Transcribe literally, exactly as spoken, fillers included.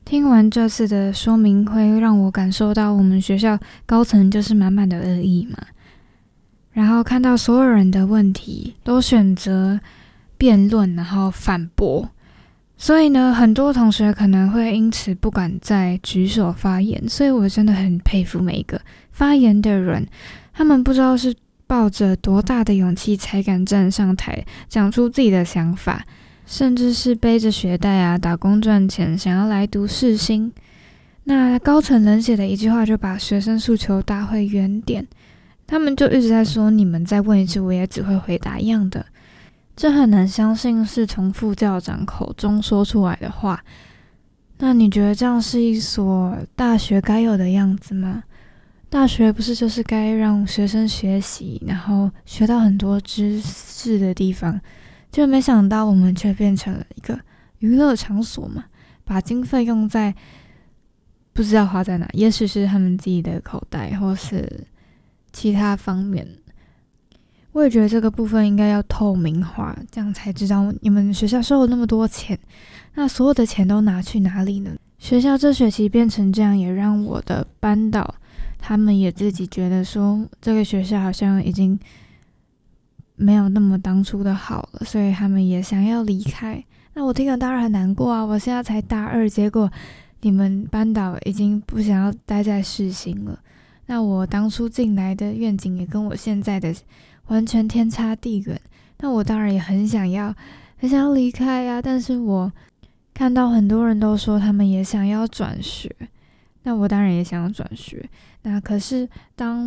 听完这次的说明会，让我感受到我们学校高层就是满满的恶意嘛。然后看到所有人的问题都选择辩论，然后反驳，所以呢，很多同学可能会因此不敢再举手发言。所以我真的很佩服每一个发言的人，他们不知道是抱着多大的勇气才敢站上台讲出自己的想法，甚至是背着学贷啊打工赚钱，想要来读世新。那高层冷血的一句话就把学生诉求打回原点，他们就一直在说你们再问一次我也只会回答一样的。这很难相信是从副校长口中说出来的话。那你觉得这样是一所大学该有的样子吗？大学不是就是该让学生学习，然后学到很多知识的地方，就没想到我们却变成了一个娱乐场所嘛，把经费用在不知道花在哪，也许是他们自己的口袋或是其他方面。我也觉得这个部分应该要透明化，这样才知道你们学校收了那么多钱，那所有的钱都拿去哪里呢？学校这学期变成这样，也让我的班导他们也自己觉得说这个学校好像已经没有那么当初的好了，所以他们也想要离开。那我听了当然很难过啊，我现在才大二，结果你们班导已经不想要待在世新了。那我当初进来的愿景也跟我现在的完全天差地远，那我当然也很想要很想要离开啊，但是我看到很多人都说他们也想要转学，那我当然也想要转学。那可是当